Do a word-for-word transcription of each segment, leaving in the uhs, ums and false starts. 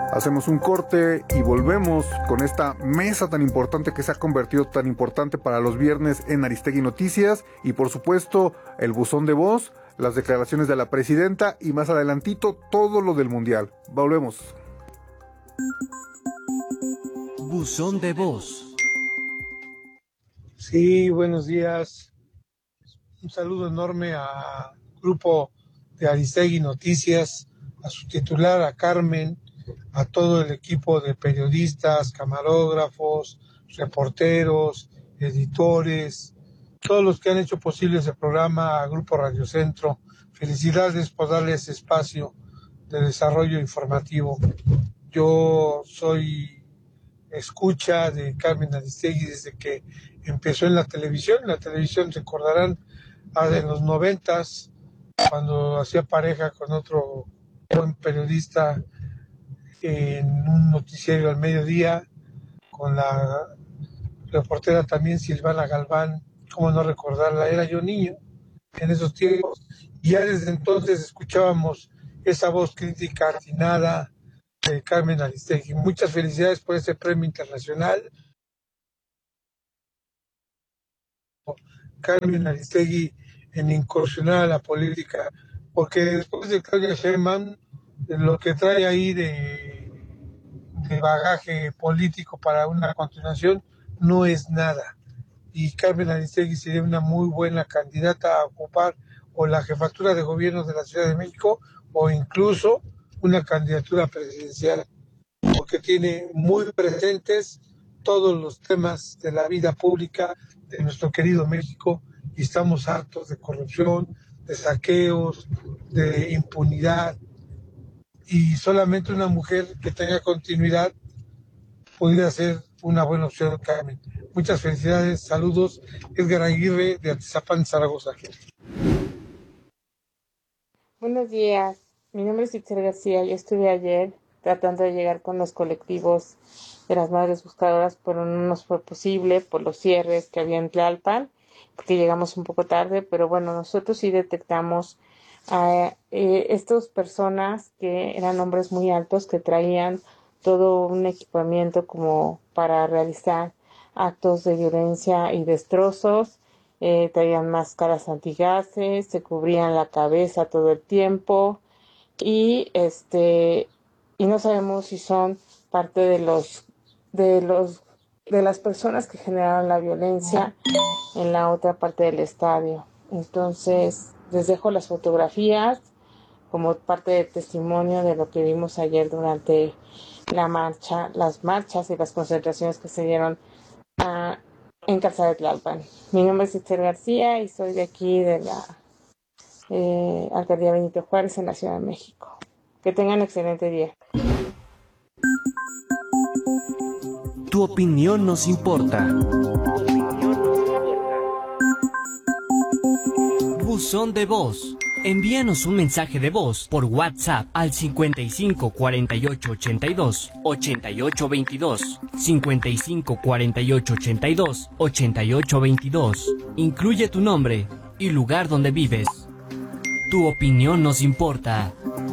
Hacemos un corte y volvemos con esta mesa tan importante que se ha convertido tan importante para los viernes en Aristegui Noticias y por supuesto el buzón de voz, las declaraciones de la presidenta y más adelantito todo lo del mundial. Volvemos. Buzón de voz. Sí, buenos días. Un saludo enorme al grupo de Aristegui Noticias, a su titular, a Carmen, a todo el equipo de periodistas, camarógrafos, reporteros, editores, todos los que han hecho posible ese programa, a Grupo Radio Centro. Felicidades por darle ese espacio de desarrollo informativo. Yo soy escucha de Carmen Aristegui desde que empezó en la televisión. En la televisión, recordarán, en los noventas, cuando hacía pareja con otro buen periodista en un noticiero al mediodía, con la reportera también Silvana Galván, cómo no recordarla, era yo niño en esos tiempos, y ya desde entonces escuchábamos esa voz crítica atinada de Carmen Aristegui. Muchas felicidades por ese premio internacional. Carmen Aristegui en incursionar a la política, porque después de Claudia Sheinbaum, lo que trae ahí de, de bagaje político para una continuación no es nada. Y Carmen Aristegui sería una muy buena candidata a ocupar o la jefatura de gobierno de la Ciudad de México o incluso una candidatura presidencial, porque tiene muy presentes todos los temas de la vida pública de nuestro querido México y estamos hartos de corrupción, de saqueos, de impunidad, y solamente una mujer que tenga continuidad podría ser una buena opción, Carmen. Muchas felicidades, saludos. Edgar Aguirre de Atizapán, Zaragoza. Buenos días, mi nombre es Itzel García. Yo estuve ayer tratando de llegar con los colectivos de las madres buscadoras, pero no nos fue posible por los cierres que había en Tlalpan, porque llegamos un poco tarde, pero bueno, nosotros sí detectamos a eh, estas personas que eran hombres muy altos que traían todo un equipamiento como para realizar actos de violencia y destrozos. Eh, traían máscaras antigases, se cubrían la cabeza todo el tiempo y este y no sabemos si son parte de los de los de las personas que generaron la violencia en la otra parte del estadio. Entonces les dejo las fotografías como parte de testimonio de lo que vimos ayer durante la marcha, las marchas y las concentraciones que se dieron a en Calzada de Tlalpan. Mi nombre es Esther García y soy de aquí de la eh, Alcaldía Benito Juárez en la Ciudad de México. Que tengan excelente día. Tu opinión nos importa. Buzón de voz. Envíanos un mensaje de voz por WhatsApp al cincuenta y cinco cuarenta y ocho ochenta y dos ochenta y ocho veintidós, cincuenta y cinco cuarenta y ocho ochenta y dos ochenta y ocho veintidós. Incluye tu nombre y lugar donde vives. Tu opinión nos importa.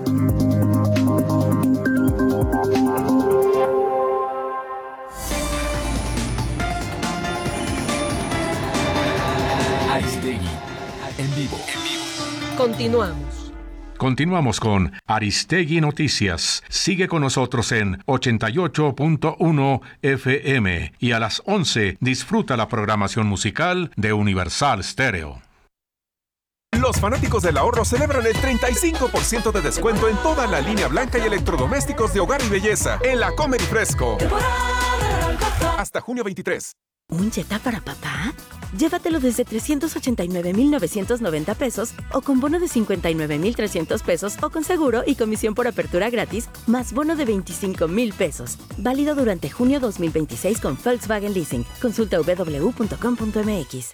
Aristegui, en vivo. Continuamos. Continuamos con Aristegui Noticias. Sigue con nosotros en ochenta y ocho punto uno F M y a las once disfruta la programación musical de Universal Stereo. Los fanáticos del ahorro celebran el treinta y cinco por ciento de descuento en toda la línea blanca y electrodomésticos de hogar y belleza en la Comer y Fresco. Hasta junio veintitrés. ¿Un Jetta para papá? Llévatelo desde trescientos ochenta y nueve mil novecientos noventa pesos o con bono de cincuenta y nueve mil trescientos pesos o con seguro y comisión por apertura gratis más bono de veinticinco mil pesos. Válido durante junio dos mil veintiséis con Volkswagen Leasing. Consulta doble u doble u doble u punto com punto m x.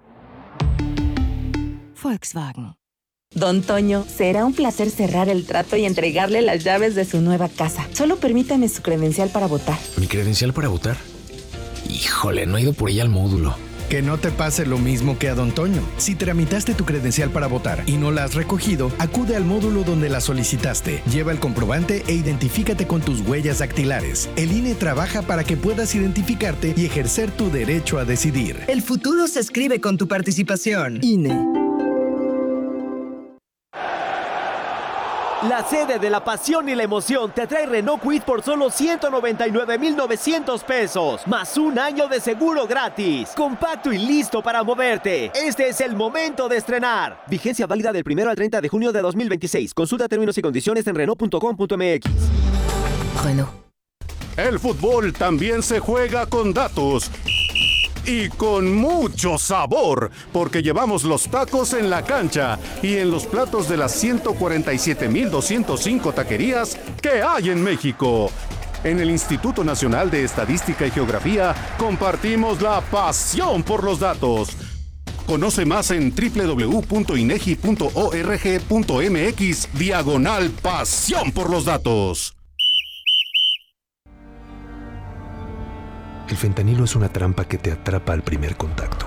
Volkswagen. Don Toño, será un placer cerrar el trato y entregarle las llaves de su nueva casa. Solo permítame su credencial para votar. ¿Mi credencial para votar? Híjole, no he ido por ella al módulo. Que no te pase lo mismo que a Don Toño. Si tramitaste tu credencial para votar y no la has recogido, acude al módulo donde la solicitaste. Lleva el comprobante e identifícate con tus huellas dactilares. El I N E trabaja para que puedas identificarte y ejercer tu derecho a decidir. El futuro se escribe con tu participación. I N E. La sede de la pasión y la emoción te trae Renault Kwid por solo ciento noventa y nueve mil novecientos pesos, más un año de seguro gratis. Compacto y listo para moverte. Este es el momento de estrenar. Vigencia válida del primero al treinta de junio de dos mil veintiséis. Consulta términos y condiciones en renault punto com punto m x. Renault. El fútbol también se juega con datos. Y con mucho sabor, porque llevamos los tacos en la cancha y en los platos de las ciento cuarenta y siete mil doscientos cinco taquerías que hay en México. En el Instituto Nacional de Estadística y Geografía compartimos la pasión por los datos. Conoce más en doble u doble u doble u punto inegi punto org punto m x diagonal pasión por los datos. El fentanilo es una trampa que te atrapa al primer contacto.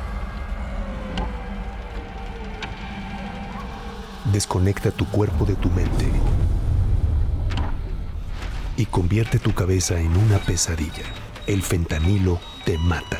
Desconecta tu cuerpo de tu mente y convierte tu cabeza en una pesadilla. El fentanilo te mata.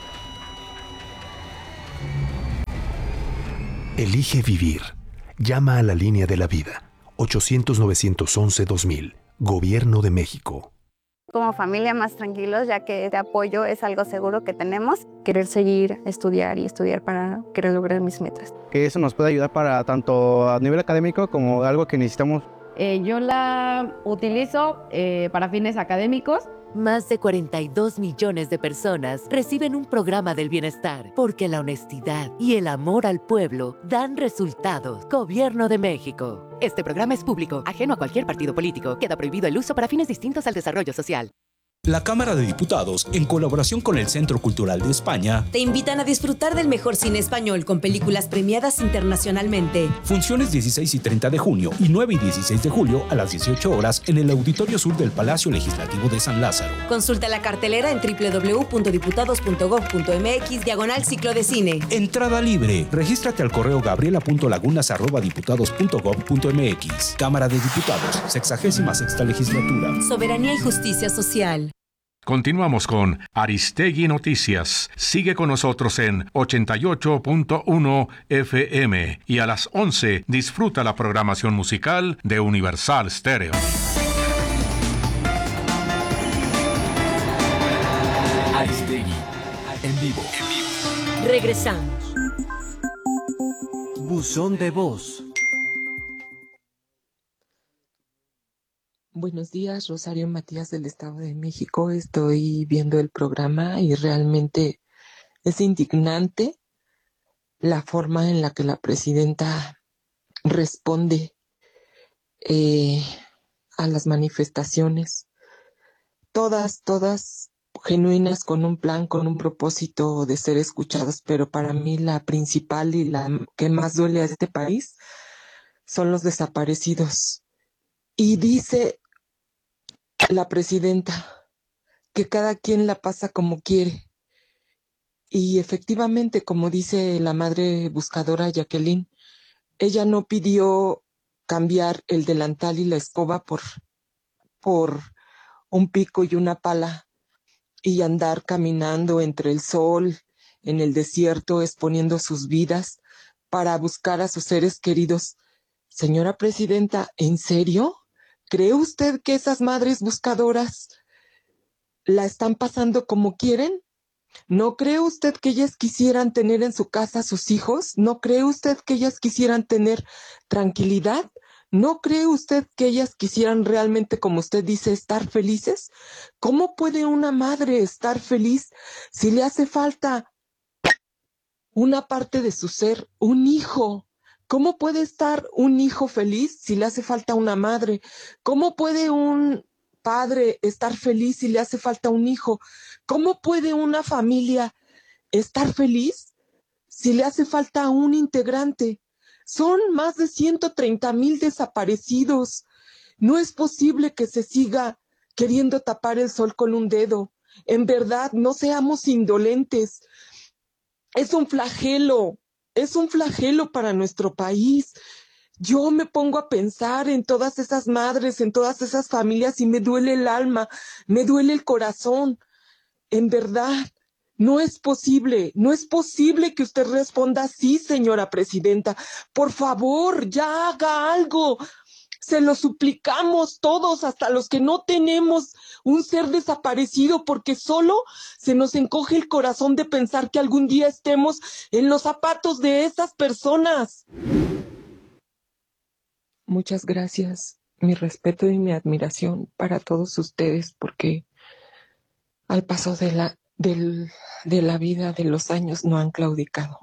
Elige vivir. Llama a la línea de la vida. ochocientos, novecientos once, dos mil. Gobierno de México. Como familia más tranquilos, ya que este apoyo es algo seguro que tenemos. Querer seguir, estudiar y estudiar para querer lograr mis metas. Que eso nos puede ayudar para tanto a nivel académico como algo que necesitamos. Eh, yo la utilizo eh, para fines académicos. Más de cuarenta y dos millones de personas reciben un programa del bienestar porque la honestidad y el amor al pueblo dan resultados. Gobierno de México. Este programa es público, ajeno a cualquier partido político. Queda prohibido el uso para fines distintos al desarrollo social. La Cámara de Diputados, en colaboración con el Centro Cultural de España, te invitan a disfrutar del mejor cine español con películas premiadas internacionalmente. Funciones dieciséis y treinta de junio y nueve y dieciséis de julio a las dieciocho horas en el Auditorio Sur del Palacio Legislativo de San Lázaro. Consulta la cartelera en doble u doble u doble u punto diputados punto gob punto m x diagonal ciclo de cine. Entrada libre. Regístrate al correo gabriela punto lagunas arroba diputados punto gob punto m x. Cámara de Diputados, sexagésima sexta legislatura. Soberanía y justicia social. Continuamos con Aristegui Noticias. Sigue con nosotros en ochenta y ocho punto uno F M y a las once disfruta la programación musical de Universal Stereo. Aristegui, en vivo. Regresamos. Buzón de voz. Buenos días, Rosario Matías del Estado de México. Estoy viendo el programa y realmente es indignante la forma en la que la presidenta responde eh, a las manifestaciones. Todas, todas genuinas, con un plan, con un propósito de ser escuchadas, pero para mí la principal y la que más duele a este país son los desaparecidos. Y dice la presidenta que cada quien la pasa como quiere. Y efectivamente, como dice la madre buscadora Jacqueline, ella no pidió cambiar el delantal y la escoba por, por un pico y una pala y andar caminando entre el sol, en el desierto, exponiendo sus vidas para buscar a sus seres queridos. Señora presidenta, ¿en serio? ¿Cree usted que esas madres buscadoras la están pasando como quieren? ¿No cree usted que ellas quisieran tener en su casa a sus hijos? ¿No cree usted que ellas quisieran tener tranquilidad? ¿No cree usted que ellas quisieran realmente, como usted dice, estar felices? ¿Cómo puede una madre estar feliz si le hace falta una parte de su ser, un hijo? ¿Cómo puede estar un hijo feliz si le hace falta una madre? ¿Cómo puede un padre estar feliz si le hace falta un hijo? ¿Cómo puede una familia estar feliz si le hace falta un integrante? Son más de ciento treinta mil desaparecidos. No es posible que se siga queriendo tapar el sol con un dedo. En verdad, no seamos indolentes. es un flagelo, es un flagelo para nuestro país. Yo me pongo a pensar en todas esas madres, en todas esas familias y me duele el alma, me duele el corazón. En verdad, no es posible, no es posible que usted responda así, señora presidenta. Por favor, ya haga algo. Se lo suplicamos todos, hasta los que no tenemos un ser desaparecido, porque solo se nos encoge el corazón de pensar que algún día estemos en los zapatos de esas personas. Muchas gracias, mi respeto y mi admiración para todos ustedes, porque al paso de la, del, de la vida, de los años, no han claudicado.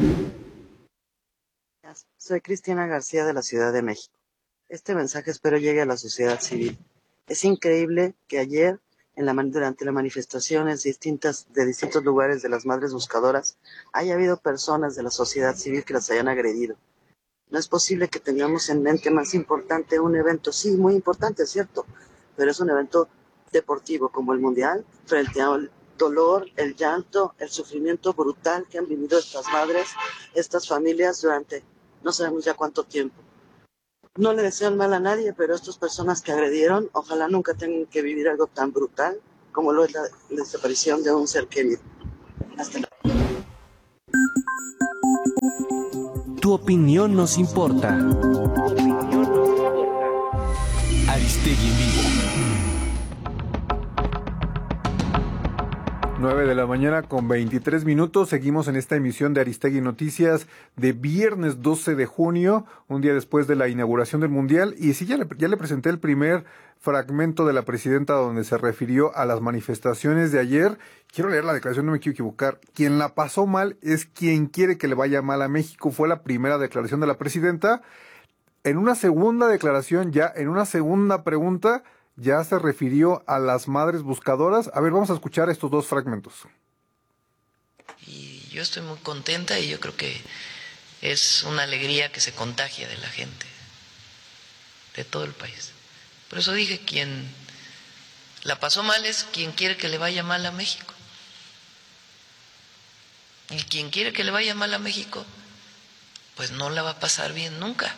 Soy Cristina García de la Ciudad de México. Este mensaje espero llegue a la sociedad civil. Es increíble que ayer, en la, durante las manifestaciones distintas, de distintos lugares de las madres buscadoras, haya habido personas de la sociedad civil que las hayan agredido. No es posible que tengamos en mente más importante un evento, sí, muy importante, es cierto, pero es un evento deportivo como el Mundial, frente al dolor, el llanto, el sufrimiento brutal que han vivido estas madres, estas familias durante no sabemos ya cuánto tiempo. No le desean mal a nadie, pero estas personas que agredieron, ojalá nunca tengan que vivir algo tan brutal como lo es la, la desaparición de un ser querido. Hasta luego. Tu opinión nos importa. Aristegui en vivo. nueve de la mañana con veintitrés minutos. Seguimos en esta emisión de Aristegui Noticias de viernes doce de junio, un día después de la inauguración del Mundial. Y sí, ya le, ya le presenté el primer fragmento de la presidenta donde se refirió a las manifestaciones de ayer. Quiero leer la declaración, no me quiero equivocar. Quien la pasó mal es quien quiere que le vaya mal a México. Fue la primera declaración de la presidenta. En una segunda declaración, ya en una segunda pregunta, ya se refirió a las madres buscadoras. A ver, vamos a escuchar estos dos fragmentos. Y yo estoy muy contenta y yo creo que es una alegría que se contagia de la gente, de todo el país. Por eso dije, quien la pasó mal es quien quiere que le vaya mal a México. Y quien quiere que le vaya mal a México, pues no la va a pasar bien nunca.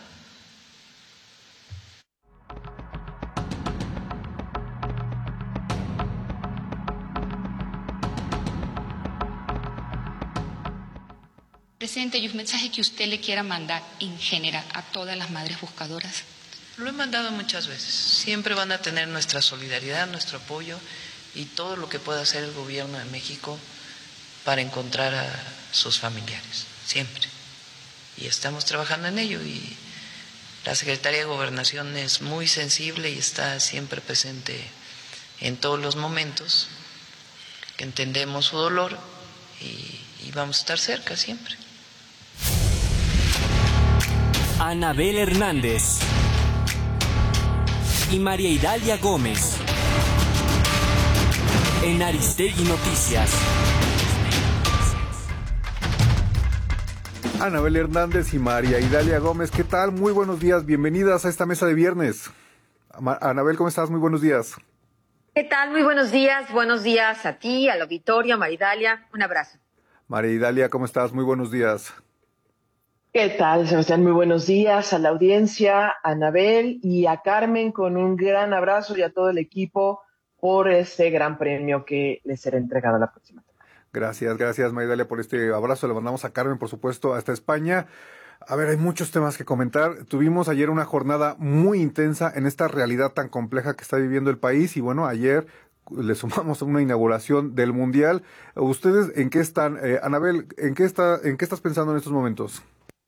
Presidente, ¿y un mensaje que usted le quiera mandar en general a todas las madres buscadoras? Lo he mandado muchas veces. Siempre van a tener nuestra solidaridad, nuestro apoyo y todo lo que pueda hacer el gobierno de México para encontrar a sus familiares. Siempre. Y estamos trabajando en ello y la Secretaría de Gobernación es muy sensible y está siempre presente en todos los momentos. Entendemos su dolor y, y vamos a estar cerca siempre. Anabel Hernández y María Idalia Gómez en Aristegui Noticias. Anabel Hernández y María Idalia Gómez, ¿qué tal? Muy buenos días, bienvenidas a esta mesa de viernes. Anabel, ¿cómo estás? Muy buenos días. ¿Qué tal? Muy buenos días, buenos días a ti, al auditorio, a María Idalia, un abrazo. María Idalia, ¿cómo estás? Muy buenos días. ¿Qué tal, Sebastián? Muy buenos días a la audiencia, a Anabel y a Carmen, con un gran abrazo y a todo el equipo por este gran premio que les será entregado la próxima semana. Gracias, gracias María Idalia por este abrazo. Le mandamos a Carmen, por supuesto, hasta España. A ver, hay muchos temas que comentar. Tuvimos ayer una jornada muy intensa en esta realidad tan compleja que está viviendo el país y bueno, ayer le sumamos una inauguración del Mundial. ¿Ustedes en qué están? Eh, Anabel, ¿en qué está, en qué estás pensando en estos momentos?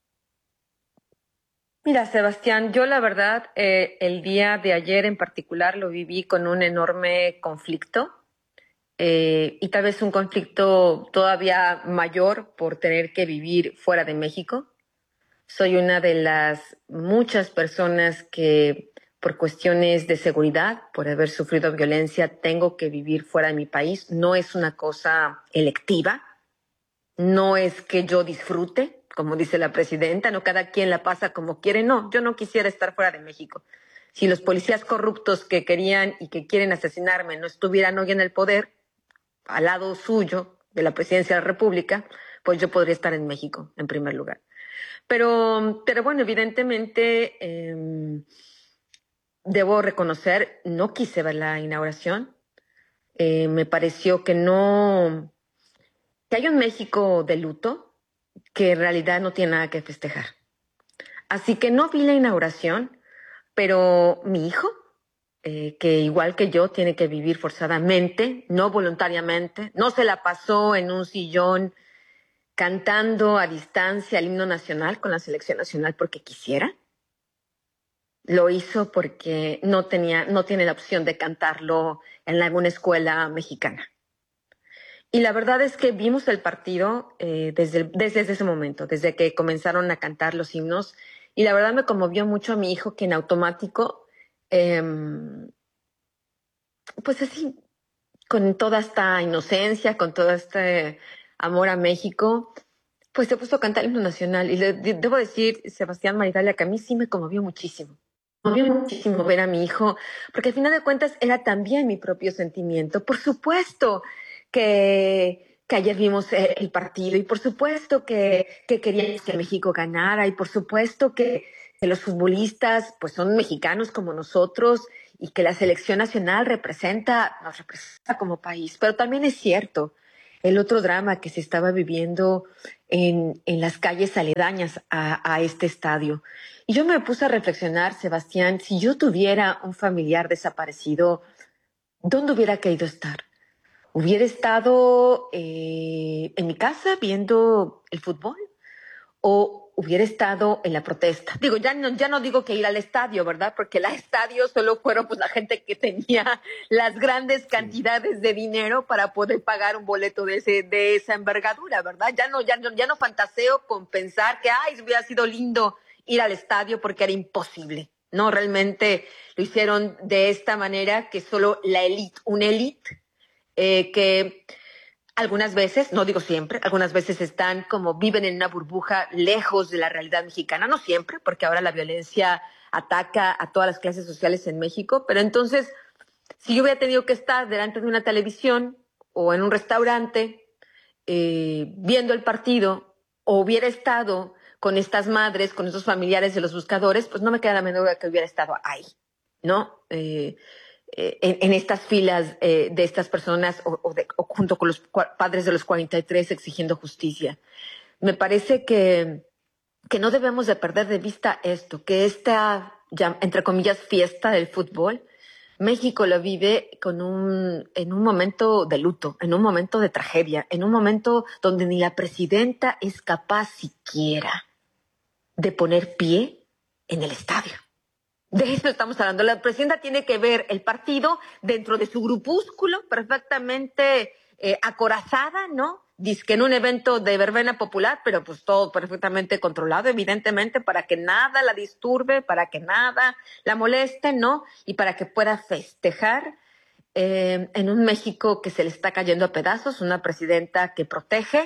Mira, Sebastián, yo la verdad, eh, el día de ayer en particular lo viví con un enorme conflicto eh, y tal vez un conflicto todavía mayor por tener que vivir fuera de México. Soy una de las muchas personas que por cuestiones de seguridad, por haber sufrido violencia, tengo que vivir fuera de mi país. No es una cosa electiva, no es que yo disfrute, como dice la presidenta, no cada quien la pasa como quiere. No, yo no quisiera estar fuera de México. Si los policías corruptos que querían y que quieren asesinarme no estuvieran hoy en el poder, al lado suyo de la presidencia de la República, pues yo podría estar en México en primer lugar. Pero, pero bueno, evidentemente eh, debo reconocer, no quise ver la inauguración. Eh, me pareció que no, que hay un México de luto que en realidad no tiene nada que festejar. Así que no vi la inauguración, pero mi hijo, eh, que igual que yo tiene que vivir forzadamente, no voluntariamente, no se la pasó en un sillón cantando a distancia el himno nacional con la selección nacional porque quisiera. Lo hizo porque no tenía, no tiene la opción de cantarlo en alguna escuela mexicana. Y la verdad es que vimos el partido eh, desde, el, desde ese momento, desde que comenzaron a cantar los himnos. Y la verdad me conmovió mucho a mi hijo que en automático, eh, pues así, con toda esta inocencia, con todo este amor a México, pues se puso a cantar el himno nacional. Y le, de, debo decir, Sebastián Maridalia, que a mí sí me conmovió muchísimo. Me conmovió muchísimo ver a mi hijo, porque al final de cuentas era también mi propio sentimiento. Por supuesto que, que ayer vimos el partido y por supuesto que, que queríamos que México ganara y por supuesto que, que los futbolistas pues son mexicanos como nosotros y que la selección nacional representa, nos representa como país. Pero también es cierto el otro drama que se estaba viviendo en, en las calles aledañas a, a este estadio. Y yo me puse a reflexionar, Sebastián, si yo tuviera un familiar desaparecido, ¿dónde hubiera querido estar? ¿Hubiera estado eh, en mi casa viendo el fútbol? ¿O hubiera estado en la protesta? Digo, ya no, ya no digo que ir al estadio, ¿verdad? Porque el estadio solo fueron pues, la gente que tenía las grandes cantidades de dinero para poder pagar un boleto de, ese, de esa envergadura, ¿verdad? Ya no, ya, no, ya no fantaseo con pensar que, ay, hubiera sido lindo ir al estadio porque era imposible. No, realmente lo hicieron de esta manera que solo la élite, una élite, Eh, que algunas veces, no digo siempre, algunas veces están como viven en una burbuja lejos de la realidad mexicana, no siempre, porque ahora la violencia ataca a todas las clases sociales en México, pero entonces, si yo hubiera tenido que estar delante de una televisión o en un restaurante eh, viendo el partido, o hubiera estado con estas madres, con estos familiares de los buscadores, pues no me queda la menor duda que hubiera estado ahí, ¿no? Eh, En, en estas filas eh, de estas personas o, o, de, o junto con los padres de los cuarenta y tres exigiendo justicia. Me parece que, que no debemos de perder de vista esto, que esta, ya, entre comillas, fiesta del fútbol, México lo vive con un, en un momento de luto, en un momento de tragedia, en un momento donde ni la presidenta es capaz siquiera de poner pie en el estadio. De eso estamos hablando. La presidenta tiene que ver el partido dentro de su grupúsculo perfectamente eh, acorazada, ¿no? Dice que en un evento de verbena popular, pero pues todo perfectamente controlado, evidentemente, para que nada la disturbe, para que nada la moleste, ¿no? Y para que pueda festejar eh, en un México que se le está cayendo a pedazos, una presidenta que protege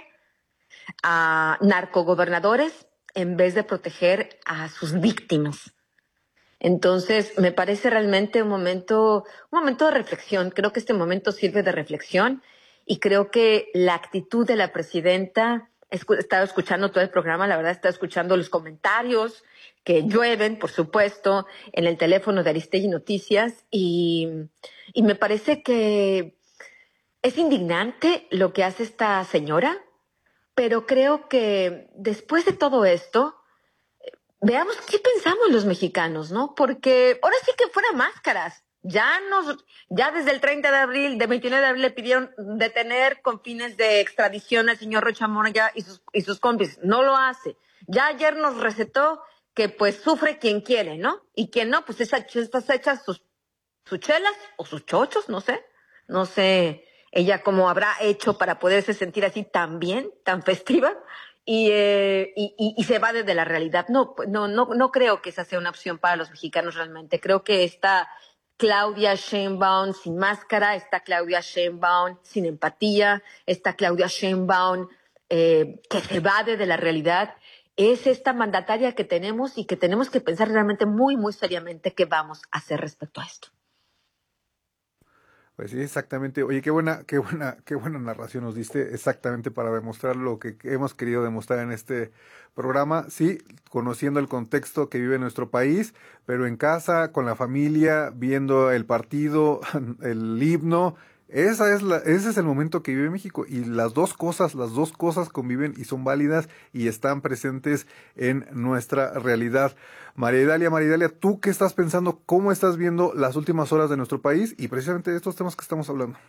a narcogobernadores en vez de proteger a sus víctimas. Entonces, me parece realmente un momento, un momento de reflexión. Creo que este momento sirve de reflexión y creo que la actitud de la presidenta, he estado escuchando todo el programa, la verdad he estado escuchando los comentarios que llueven, por supuesto, en el teléfono de Aristegui Noticias y, y me parece que es indignante lo que hace esta señora, pero creo que después de todo esto, veamos qué pensamos los mexicanos, ¿no? Porque ahora sí que fuera máscaras. Ya nos, ya desde el treinta de abril, de veintinueve de abril, le pidieron detener con fines de extradición al señor Rocha Moya y sus, y sus cómplices. No lo hace. Ya ayer nos recetó que pues sufre quien quiere, ¿no? Y quien no, pues está hechas sus, sus chelas o sus chochos, no sé. No sé ella cómo habrá hecho para poderse sentir así tan bien, tan festiva. Y, eh, y, y, y se evade de la realidad. No, no, no, no creo que esa sea una opción para los mexicanos realmente. Creo que esta Claudia Sheinbaum sin máscara, esta Claudia Sheinbaum sin empatía, esta Claudia Sheinbaum eh, que se evade de la realidad, es esta mandataria que tenemos y que tenemos que pensar realmente muy, muy seriamente qué vamos a hacer respecto a esto. Pues sí, exactamente. Oye, qué buena, qué buena, qué buena narración nos diste, exactamente para demostrar lo que hemos querido demostrar en este programa. Sí, conociendo el contexto que vive nuestro país, pero en casa, con la familia, viendo el partido, el himno. Esa es la, ese es el momento que vive México, y las dos cosas, las dos cosas conviven y son válidas y están presentes en nuestra realidad. María Idalia, María Idalia, ¿tú qué estás pensando? ¿Cómo estás viendo las últimas horas de nuestro país y precisamente de estos temas que estamos hablando?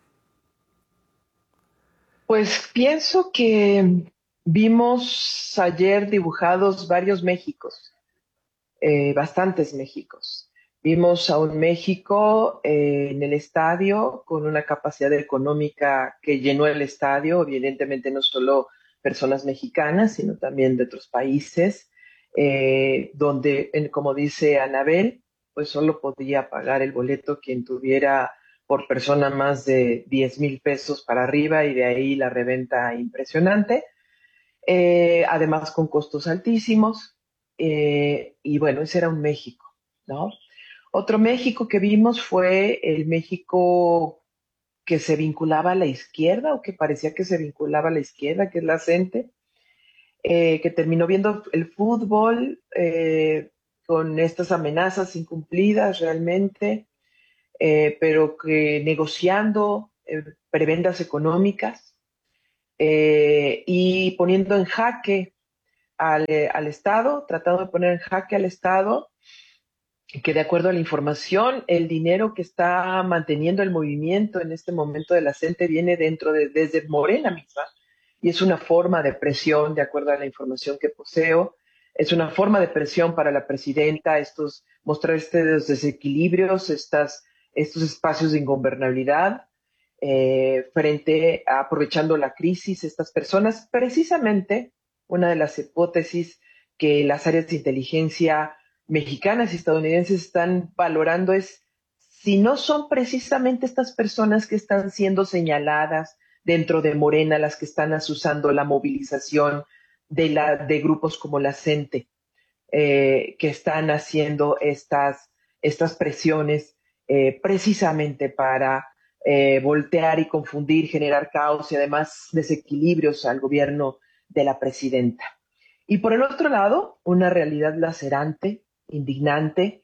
Pues pienso que vimos ayer dibujados varios Méxicos, eh, bastantes Méxicos. Vimos a un México eh, en el estadio con una capacidad económica que llenó el estadio, evidentemente no solo personas mexicanas, sino también de otros países, eh, donde, en, como dice Anabel, pues solo podía pagar el boleto quien tuviera por persona más de diez mil pesos para arriba, y de ahí la reventa impresionante, eh, además con costos altísimos, eh, y bueno, ese era un México, ¿no? Otro México que vimos fue el México que se vinculaba a la izquierda, o que parecía que se vinculaba a la izquierda, que es la CENTE, eh, que terminó viendo el fútbol eh, con estas amenazas incumplidas realmente, eh, pero que negociando eh, prebendas económicas eh, y poniendo en jaque al, al Estado, tratando de poner en jaque al Estado, que de acuerdo a la información, el dinero que está manteniendo el movimiento en este momento de la CENTE viene dentro de, desde Morena misma, y es una forma de presión, de acuerdo a la información que poseo, es una forma de presión para la presidenta, estos, mostrar estos desequilibrios, estas, estos espacios de ingobernabilidad, eh, frente a, aprovechando la crisis, estas personas, precisamente una de las hipótesis que las áreas de inteligencia mexicanas y estadounidenses están valorando es si no son precisamente estas personas que están siendo señaladas dentro de Morena las que están asusando la movilización de, la, de grupos como la CENTE, eh, que están haciendo estas, estas presiones eh, precisamente para eh, voltear y confundir, generar caos y además desequilibrios al gobierno de la presidenta. Y por el otro lado, una realidad lacerante, indignante,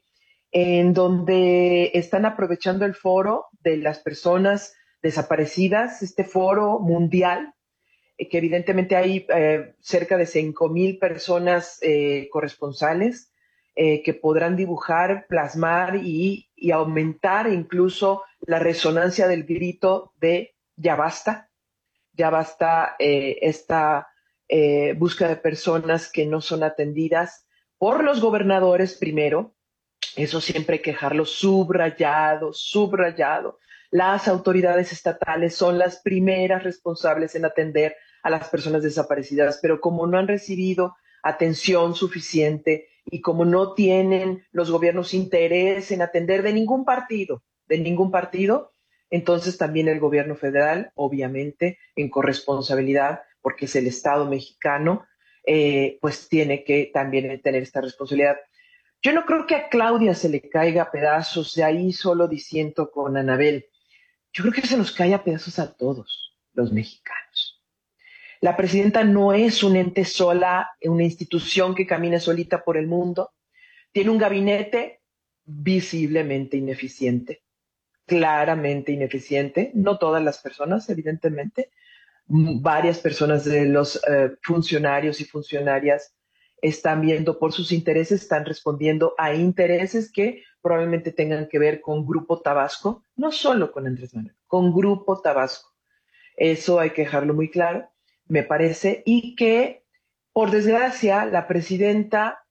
en donde están aprovechando el foro de las personas desaparecidas, este foro mundial, eh, que evidentemente hay eh, cerca de cinco mil personas eh, corresponsales eh, que podrán dibujar, plasmar y, y aumentar incluso la resonancia del grito de ya basta, ya basta eh, esta eh, búsqueda de personas que no son atendidas por los gobernadores primero. Eso siempre hay que dejarlo subrayado, subrayado. Las autoridades estatales son las primeras responsables en atender a las personas desaparecidas, pero como no han recibido atención suficiente y como no tienen los gobiernos interés en atender de ningún partido, de ningún partido, entonces también el gobierno federal, obviamente, en corresponsabilidad, porque es el Estado mexicano, eh, pues tiene que también tener esta responsabilidad. Yo no creo que a Claudia se le caiga a pedazos, de ahí solo diciendo con Anabel. Yo creo que se nos cae a pedazos a todos los mexicanos. La presidenta no es un ente sola, una institución que camina solita por el mundo. Tiene un gabinete visiblemente ineficiente, claramente ineficiente. No todas las personas, evidentemente. Varias personas de los eh, funcionarios y funcionarias están viendo por sus intereses, están respondiendo a intereses que probablemente tengan que ver con Grupo Tabasco, no solo con Andrés Manuel, con Grupo Tabasco. Eso hay que dejarlo muy claro, me parece, y que, por desgracia, la presidenta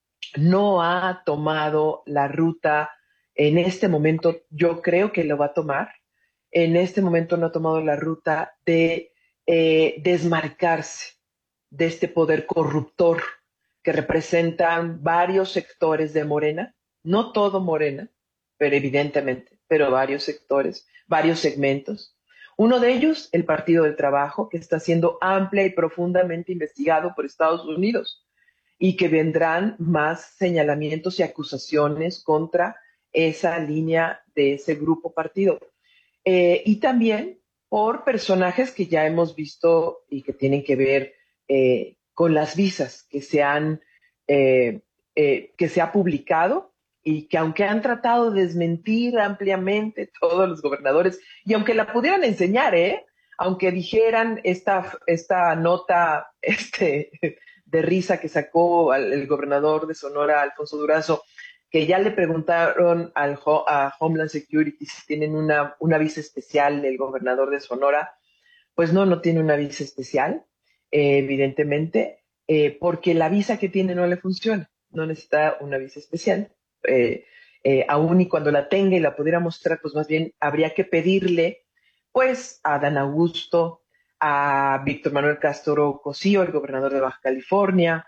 no ha tomado la ruta en este momento. Yo creo que lo va a tomar. En este momento no ha tomado la ruta de eh, desmarcarse de este poder corruptor que representan varios sectores de Morena, no todo Morena, pero evidentemente, pero varios sectores, varios segmentos. Uno de ellos, el Partido del Trabajo, que está siendo amplia y profundamente investigado por Estados Unidos, y que vendrán más señalamientos y acusaciones contra esa línea de ese grupo partido. eh, y también por personajes que ya hemos visto y que tienen que ver eh, con las visas que se han eh, eh, que se ha publicado y que aunque han tratado de desmentir ampliamente todos los gobernadores, y aunque la pudieran enseñar, ¿eh? aunque dijeran esta, esta nota este, de risa que sacó al, el gobernador de Sonora, Alfonso Durazo, que ya le preguntaron al, a Homeland Security si tienen una, una visa especial del gobernador de Sonora, pues no, no tiene una visa especial, eh, evidentemente, eh, porque la visa que tiene no le funciona, no necesita una visa especial. Eh, eh, aún y cuando la tenga y la pudiera mostrar, pues más bien habría que pedirle pues a Dan Augusto, a Víctor Manuel Castro Cosío, el gobernador de Baja California,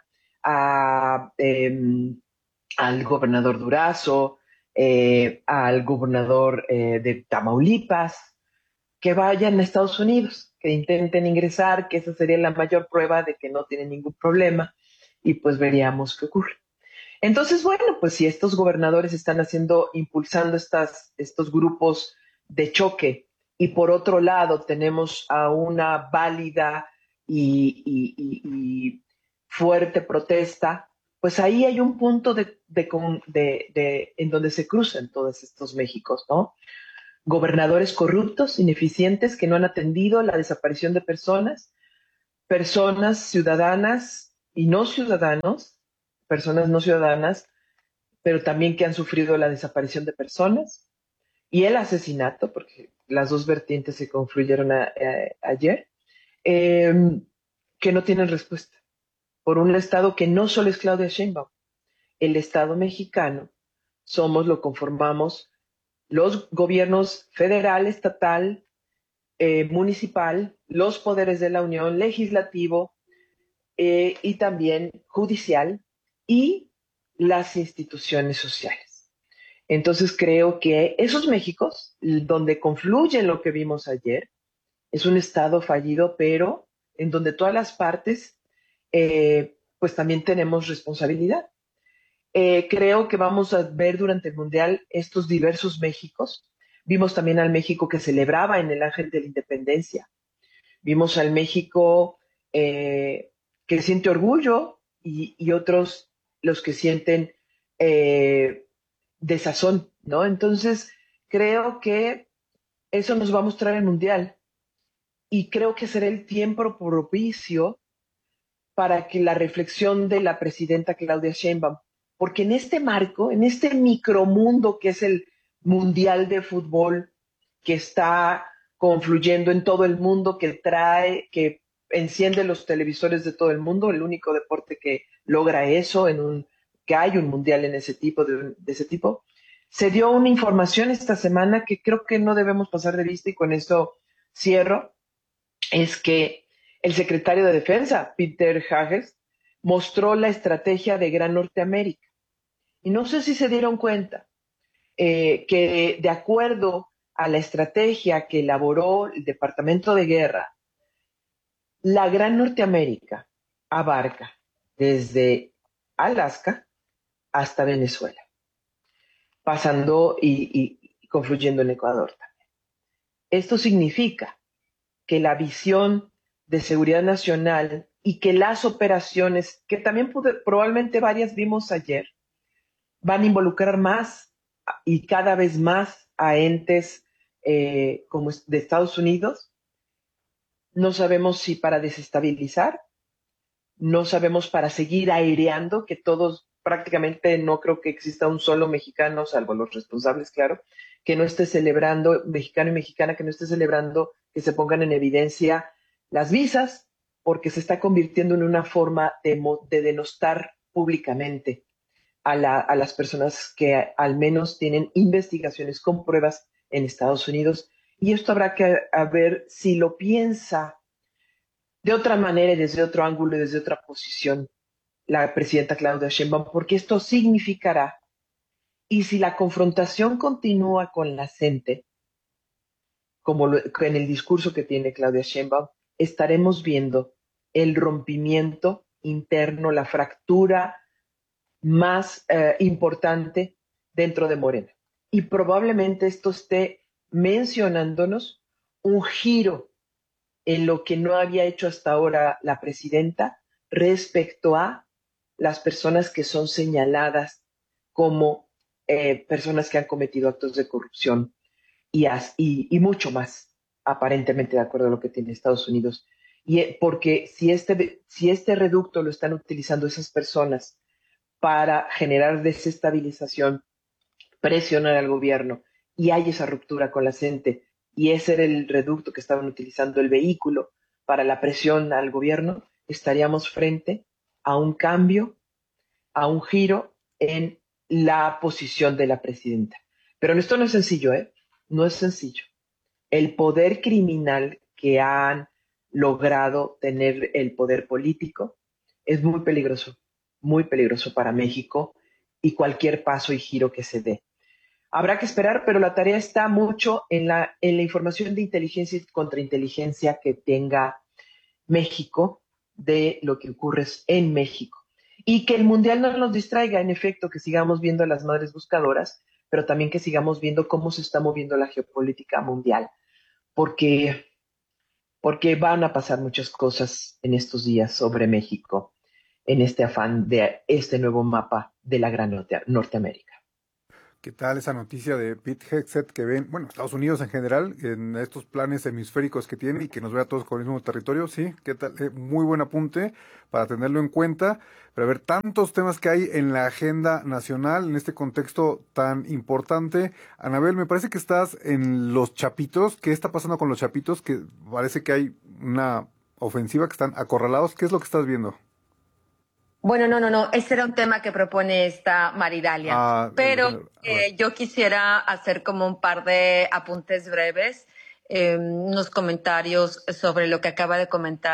a, eh, al gobernador Durazo, eh, al gobernador eh, de Tamaulipas, que vayan a Estados Unidos, que intenten ingresar, que esa sería la mayor prueba de que no tienen ningún problema, y pues veríamos qué ocurre. Entonces, bueno, pues si estos gobernadores están haciendo, impulsando estas, estos grupos de choque, y por otro lado tenemos a una válida y, y, y, y fuerte protesta, pues ahí hay un punto de, de, de, de, en donde se cruzan todos estos Méxicos, ¿no? Gobernadores corruptos, ineficientes, que no han atendido la desaparición de personas, personas ciudadanas y no ciudadanos, personas no ciudadanas, pero también que han sufrido la desaparición de personas y el asesinato, porque las dos vertientes se confluyeron a, a, ayer, eh, que no tienen respuesta. Por un Estado que no solo es Claudia Sheinbaum, el Estado mexicano somos, lo conformamos los gobiernos federal, estatal, eh, municipal, los poderes de la Unión, legislativo eh, y también judicial y las instituciones sociales. Entonces creo que esos Méxicos, donde confluye lo que vimos ayer, es un Estado fallido, pero en donde todas las partes eh, pues también tenemos responsabilidad. Eh, creo que vamos a ver durante el Mundial estos diversos Méxicos. Vimos también al México que celebraba en el Ángel de la Independencia. Vimos al México eh, que siente orgullo y, y otros los que sienten eh, desazón, ¿no? Entonces, creo que eso nos va a mostrar el Mundial y creo que será el tiempo propicio para que la reflexión de la presidenta Claudia Sheinbaum, porque en este marco, en este micromundo que es el Mundial de Fútbol, que está confluyendo en todo el mundo, que trae, que enciende los televisores de todo el mundo, el único deporte que logra eso, en un, que hay un mundial en ese tipo, de, de ese tipo, se dio una información esta semana que creo que no debemos pasar de vista y con esto cierro, es que el secretario de Defensa, Peter Hages, mostró la estrategia de Gran Norteamérica. Y no sé si se dieron cuenta eh, que de acuerdo a la estrategia que elaboró el Departamento de Guerra, la Gran Norteamérica abarca desde Alaska hasta Venezuela, pasando y, y, y confluyendo en Ecuador también. Esto significa que la visión de seguridad nacional y que las operaciones, que también pude, probablemente varias vimos ayer, van a involucrar más y cada vez más a entes eh, como de Estados Unidos. No sabemos si para desestabilizar, no sabemos para seguir aireando, que todos prácticamente no creo que exista un solo mexicano, salvo los responsables, claro, que no esté celebrando, mexicano y mexicana, que no esté celebrando que se pongan en evidencia las visas, porque se está convirtiendo en una forma de, de denostar públicamente a, la, a las personas que al menos tienen investigaciones con pruebas en Estados Unidos. Y esto habrá que a ver si lo piensa de otra manera y desde otro ángulo y desde otra posición la presidenta Claudia Sheinbaum, porque esto significará, y si la confrontación continúa con la gente, como lo, en el discurso que tiene Claudia Sheinbaum, estaremos viendo el rompimiento interno, la fractura más eh, importante dentro de Morena. Y probablemente esto esté mencionándonos un giro en lo que no había hecho hasta ahora la presidenta respecto a las personas que son señaladas como eh, personas que han cometido actos de corrupción y, as, y, y mucho más, aparentemente de acuerdo a lo que tiene Estados Unidos. Y eh, porque si este, si este reducto lo están utilizando esas personas para generar desestabilización, presionar al gobierno, y hay esa ruptura con la gente, y ese era el reducto que estaban utilizando, el vehículo para la presión al gobierno, estaríamos frente a un cambio, a un giro en la posición de la presidenta. Pero esto no es sencillo, ¿eh? No es sencillo. El poder criminal que han logrado tener el poder político es muy peligroso, muy peligroso para México y cualquier paso y giro que se dé. Habrá que esperar, pero la tarea está mucho en la, en la información de inteligencia y contrainteligencia que tenga México de lo que ocurre en México. Y que el Mundial no nos distraiga, en efecto, que sigamos viendo a las madres buscadoras, pero también que sigamos viendo cómo se está moviendo la geopolítica mundial, porque, porque van a pasar muchas cosas en estos días sobre México, en este afán de este nuevo mapa de la gran Norte- Norteamérica. ¿Qué tal esa noticia de Pete Hegseth que ven, bueno, Estados Unidos en general, en estos planes hemisféricos que tiene y que nos ve a todos con el mismo territorio? Sí, ¿qué tal? Eh, muy buen apunte para tenerlo en cuenta, para ver tantos temas que hay en la agenda nacional en este contexto tan importante. Anabel, me parece que estás en los Chapitos. ¿Qué está pasando con los Chapitos? Que parece que hay una ofensiva, que están acorralados. ¿Qué es lo que estás viendo? Bueno, no, no, no, ese era un tema que propone esta Maridalia, Ah, pero eh, yo quisiera hacer como un par de apuntes breves, eh, unos comentarios sobre lo que acaba de comentar